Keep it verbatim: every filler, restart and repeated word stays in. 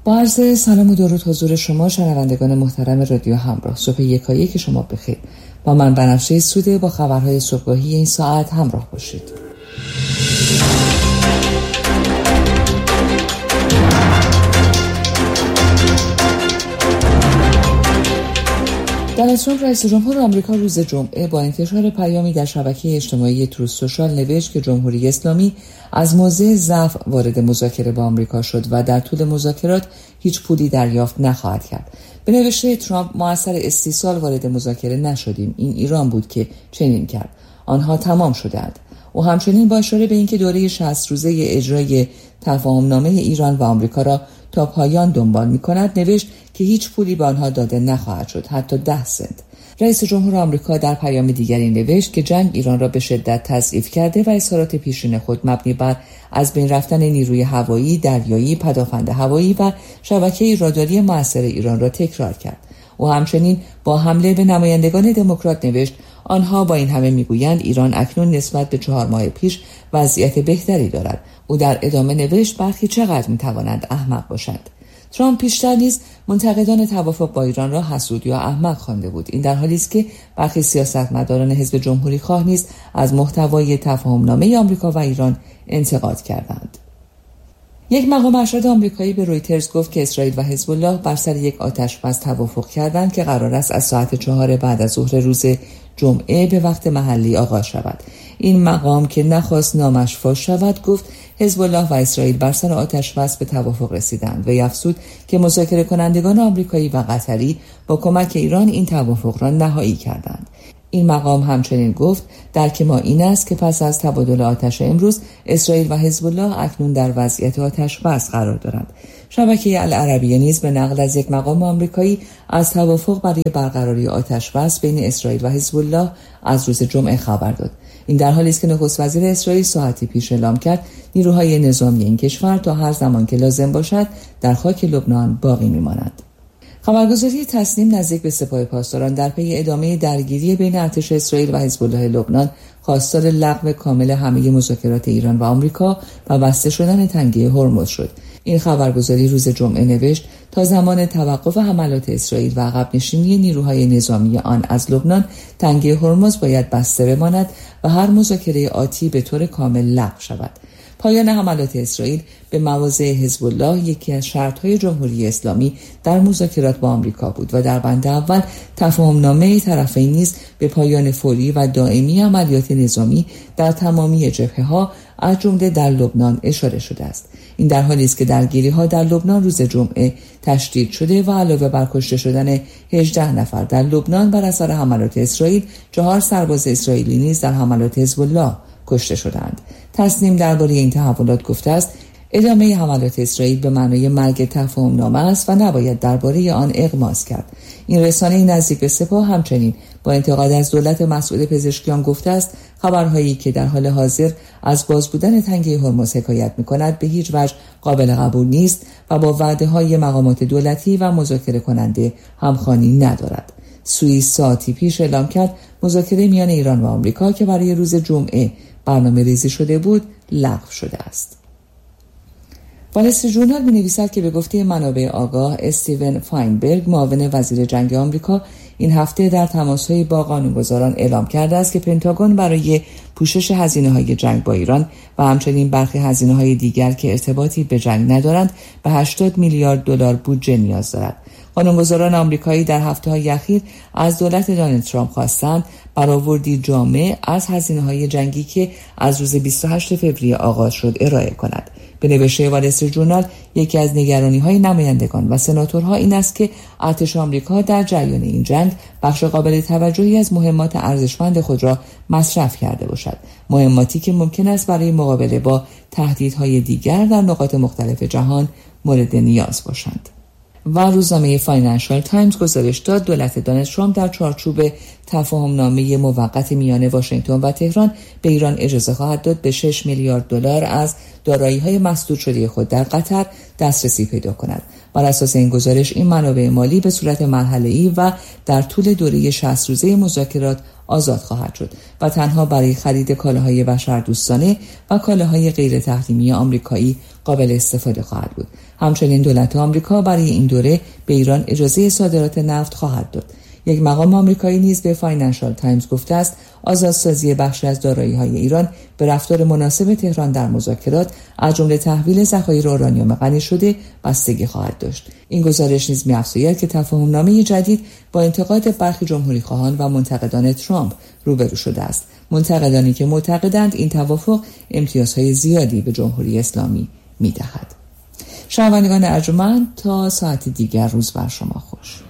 با عرض سلام و درود حضور شما شنوندگان محترم رادیو همراه. صبح یکایی که شما بخیر. با من بنفشه سوده با خبرهای صبحگاهی این ساعت همراه باشید. دونالد ترامپ رئیس جمهور آمریکا روز جمعه با انتشار پیامی در شبکه اجتماعی تروث سوشال نوشت که جمهوری اسلامی از موضع ضعف وارد مذاکره با آمریکا شد و در طول مذاکرات هیچ پولی دریافت نخواهد کرد. به نوشته ترامپ ما از سر استیصال وارد مذاکره نشدیم، این ایران بود که چنین کرد، آنها تمام شدند. و همچنین با اشاره به اینکه دوره شصت روزه اجرای تفاهمنامه ایران و آمریکا را تا پایان دنبال می‌کند نوشت که هیچ پولی به آنها داده نخواهد شد، حتی ده سنت. رئیس جمهور آمریکا در پیام دیگری نوشت که جنگ ایران را به شدت تضعیف کرده و اظهارات پیشین خود مبنی بر از بین رفتن نیروی هوایی، دریایی، پدافند هوایی و شبکه راداری مؤثر ایران را تکرار کرد. و همچنین با حمله به نمایندگان دموکرات نوشت آنها با این همه میگویند ایران اکنون نسبت به چهار ماه پیش وضعیت بهتری دارد. او در ادامه نوشت برخی چقدر میتوانند احمق باشند. ترامپ پیشتر نیز منتقدان توافق با ایران را حسود یا احمق خوانده بود. این در حالی است که برخی سیاستمداران حزب جمهوری خواه نیز از محتوای تفاهمنامه آمریکا و ایران انتقاد کردند. یک مقام ارشد آمریکایی به رویترز گفت که اسرائیل و حزب الله بر سر یک آتش‌بس توافق کردند که قرار است از ساعت چهار بعد از ظهر روز جمعه به وقت محلی آغاز شود. این مقام که نخواست نامش فاش شود گفت حزب الله و اسرائیل بر سر آتش‌بس به توافق رسیدند و افزود که مذاکره کنندگان آمریکایی و قطری با کمک ایران این توافق را نهایی کردند. این مقام همچنین گفت درک ما این است که پس از تبادل آتش امروز اسرائیل و حزب الله اکنون در وضعیت آتش بس قرار دارند. شبکه العربیه نیز به نقل از یک مقام آمریکایی از توافق برای برقراری آتش بس بین اسرائیل و حزب الله از روز جمعه خبر داد. این در حالی است که نخست وزیر اسرائیل ساعتی پیش اعلام کرد نیروهای نظامی این کشور تا هر زمان که لازم باشد در خاک لبنان باقی می‌مانند. خبرگزاری تسنیم نزدیک به سپاه پاسداران در پی ادامه درگیری بین ارتش اسرائیل و حزب الله لبنان خواستار لغو کامل همه مذاکرات ایران و آمریکا و بسته شدن تنگه هرمز شد. این خبرگزاری روز جمعه نوشت تا زمان توقف حملات اسرائیل و عقب نشینی نیروهای نظامی آن از لبنان تنگه هرمز باید بسته بماند و هر مذاکره آتی به طور کامل لغو شود. پایان حملات اسرائیل به مواضع حزب الله یکی از شرط‌های جمهوری اسلامی در مذاکرات با آمریکا بود و در بند اول تفاهمنامه طرفین نیز به پایان فوری و دائمی عملیات نظامی در تمامی جبهه‌ها از جمله در لبنان اشاره شده است. این در حالی است که درگیری‌ها در لبنان روز جمعه تشدید شده و علاوه بر کشته شدن هجده نفر در لبنان بر اثر حملات اسرائیل، چهار سرباز اسرائیلی نیز در حملات حزب الله کشته شدند. تسنیم درباره این تحولات گفته است ادامه حملات اسرائیل به معنای مرگ تفاهمنامه است و نباید درباره آن اغماس کرد. این رسانه نزدیک به سپاه همچنین با انتقاد از دولت مسئول پزشکیان گفته است خبرهایی که در حال حاضر از باز بودن تنگه هرمز حکایت می‌کند به هیچ وجه قابل قبول نیست و با وعده‌های مقامات دولتی و مذاکره کننده همخوانی ندارد. سوئیس ساعتی پیش اعلام کرد مذاکره میان ایران و آمریکا که برای روز جمعه برنامه ریزی شده بود لغو شده است. وال استریت ژورنال می‌نویسد که به گفته منابع آگاه استیون فاینبرگ معاون وزیر جنگ آمریکا این هفته در تماس‌های با قانونگذاران اعلام کرده است که پنتاگون برای پوشش هزینه‌های جنگ با ایران و همچنین برخی هزینه‌های دیگر که ارتباطی به جنگ ندارند به هشتاد میلیارد دلار بودجه نیاز دارد. قانونگذاران آمریکایی در هفته‌های اخیر از دولت دونالد ترامپ خواستند برآوردی جامع از هزینه‌های جنگی که از روز بیست و هشتم فوریه آغاز شد ارائه کند. به نوشته وال استریت ژورنال یکی از نگرانی‌های نمایندگان و سناتورها این است که ارتش آمریکا در جریان این جنگ بخش قابل توجهی از مهمات ارزشمند خود را مصرف کرده باشد، مهماتی که ممکن است برای مقابله با تهدیدهای دیگر در نقاط مختلف جهان مورد نیاز باشند. و روزنامه فاینانشال تایمز گزارش داد دولت دونالد ترامپ در چارچوب تفاهمنامه موقت میان واشنگتن و تهران به ایران اجازه خواهد داد به شش میلیارد دلار از دارایی‌های مسدود شده خود در قطر دسترسی پیدا کند. بر اساس این گزارش این منابع مالی به صورت مرحله‌ای و در طول دوره شصت روزه مذاکرات آزاد خواهد شد و تنها برای خرید کالاهای بشردوستانه و کالاهای غیر تحریمی آمریکایی قابل استفاده خواهد بود. همچنین دولت آمریکا برای این دوره به ایران اجازه صادرات نفت خواهد داد. یک مقام آمریکایی نیز به فاینانشال تایمز گفته است آزادسازی بخشی از دارایی‌های ایران به رفتار مناسب تهران در مذاکرات از جمله تحویل ذخایر اورانیوم غنی شده بستگی خواهد داشت. این گزارش نیز می‌افزاید که تفاهم‌نامه جدید با انتقاد برخی جمهوری‌خواهان و منتقدان ترامپ روبرو شده است. منتقدانی که معتقدند این توافق امتیازهای زیادی به جمهوری اسلامی می‌دهد. شنوندگان ارجمند، تا ساعت دیگر روز بر شما خوش.